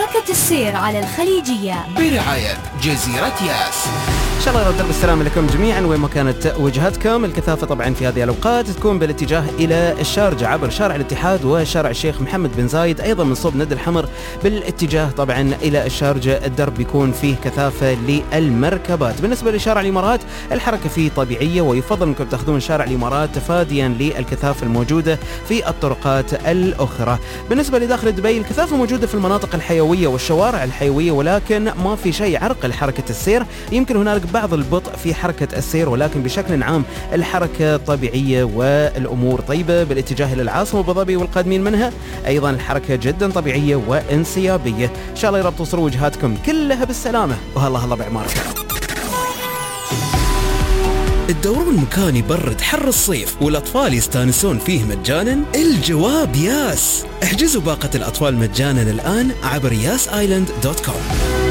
حركة السير على الخليجية برعاية جزيرة ياس. إن شاء الله يرد بالسلامة لكم جميعا وين ما كانت وجهتكم. الكثافة طبعا في هذه الأوقات تكون بالاتجاه إلى الشارجة عبر شارع الاتحاد وشارع الشيخ محمد بن زايد، أيضا من صوب ند الحمر بالاتجاه طبعا إلى الشارجة الدرب بيكون فيه كثافة للمركبات. بالنسبة لشارع الإمارات الحركة فيه طبيعية، ويفضل أنكم تأخذون شارع الإمارات تفاديا للكثافة الموجودة في الطرقات الأخرى. بالنسبة لداخل دبي الكثافة موجودة في المناطق الحيوية والشوارع الحيوية، ولكن ما في شيء يعرقل حركة السير. يمكن هنالك بعض البطء في حركة السير، ولكن بشكل عام الحركة طبيعية والأمور طيبة. بالاتجاه إلى العاصمة أبو ظبي والقادمين منها أيضا الحركة جدا طبيعية وانسيابية. إن شاء الله يا رب توصلوا وجهاتكم كلها بالسلامة، وهلا بعمارك. الدورون مكان يبرد حر الصيف والأطفال يستانسون فيه مجانا؟ الجواب ياس. احجزوا باقة الأطفال مجانا الآن عبر yasisland.com.